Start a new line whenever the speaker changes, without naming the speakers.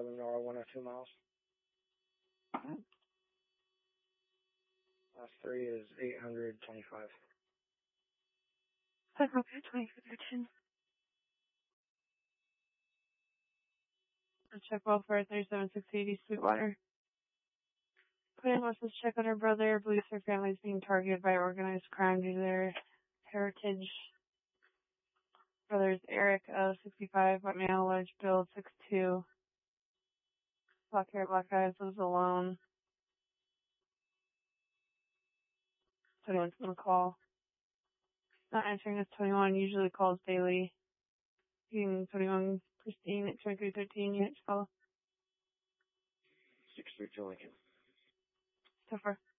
11 Nora 102 miles. Last three is 825.
Okay, 2015. Check welfare 37680 Sweetwater. Putting West's check on her brother. Believes her family is being targeted by organized crime due to their heritage. Brother's Eric, 65, white male, large build, 6'2". Black hair, black eyes, lives alone. 21's gonna call. Not answering is 21, usually calls daily. Being 21, Christine at 2313, units call.
632 Lincoln.
So far.